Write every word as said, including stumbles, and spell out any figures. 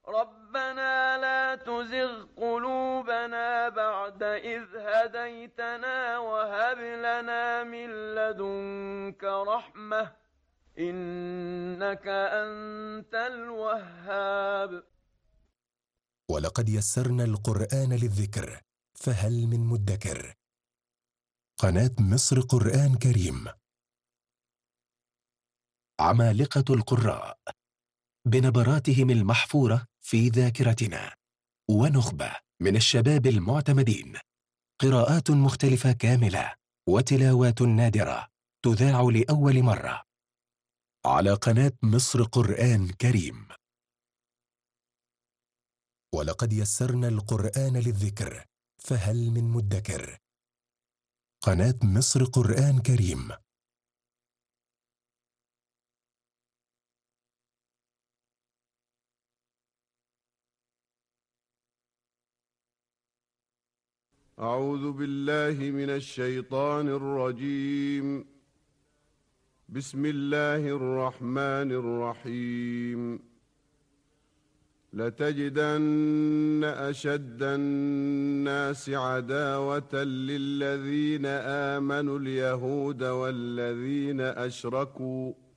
ربنا لا تزغ قلوبنا بعد إذ هديتنا وهب لنا من لدنك رحمة إنك أنت الوهاب. ولقد يسرنا القرآن للذكر فهل من مدكر. قناة مصر قرآن كريم. عمالقة القراء بنبراتهم المحفورة في ذاكرتنا، ونخبة من الشباب المعتمدين، قراءات مختلفة كاملة وتلاوات نادرة تذاع لأول مرة على قناة مصر قرآن كريم. ولقد يسرنا القرآن للذكر فهل من مدكر. قناة مصر قرآن كريم. أعوذ بالله من الشيطان الرجيم. بسم الله الرحمن الرحيم. لتجدن أشد الناس عداوة للذين آمنوا اليهود والذين أشركوا